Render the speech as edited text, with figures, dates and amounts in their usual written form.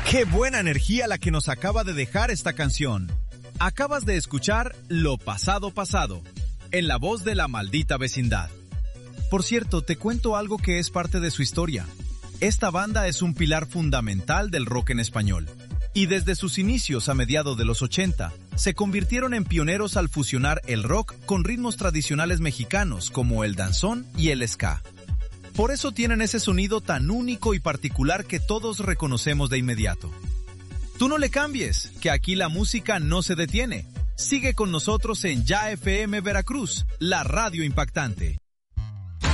¡Qué buena energía la que nos acaba de dejar esta canción! Acabas de escuchar Lo Pasado Pasado, en la voz de La Maldita Vecindad. Por cierto, te cuento algo que es parte de su historia. Esta banda es un pilar fundamental del rock en español, y desde sus inicios a mediados de los 80, se convirtieron en pioneros al fusionar el rock con ritmos tradicionales mexicanos como el danzón y el ska. Por eso tienen ese sonido tan único y particular que todos reconocemos de inmediato. Tú no le cambies, que aquí la música no se detiene. Sigue con nosotros en Ya FM Veracruz, la radio impactante.